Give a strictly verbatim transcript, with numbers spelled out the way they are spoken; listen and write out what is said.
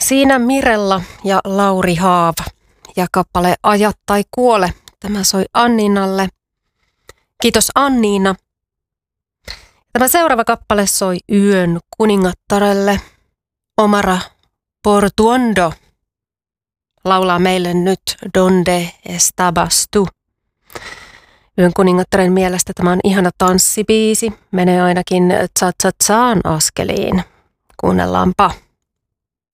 Siinä Mirella ja Lauri Haava ja kappale Aja tai kuole. Tämä soi Anniinalle. Kiitos Anniina. Tämä seuraava kappale soi Yön kuningattarelle. Omara Portuondo laulaa meille nyt Donde estabas tú. Yön kuningattaren mielestä tämä on ihana tanssibiisi. Menee ainakin tsa-tsa-tsaan askeliin. Kuunnellaanpa.